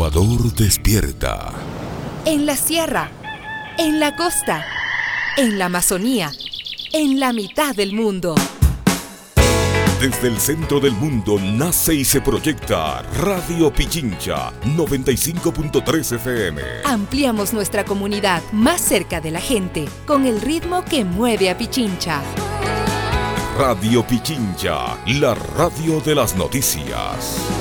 Ecuador despierta. En la sierra, en la costa, en la Amazonía, en la mitad del mundo. Desde el centro del mundo nace y se proyecta Radio Pichincha 95.3 FM. Ampliamos nuestra comunidad más cerca de la gente con el ritmo que mueve a Pichincha. Radio Pichincha, la radio de las noticias.